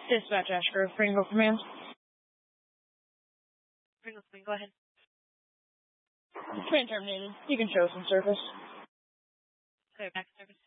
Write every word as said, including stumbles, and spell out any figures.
Dispatch Ash Grove, Pringle Command. Pringle Command, go ahead. Command terminated. You can show some service. Clear back service.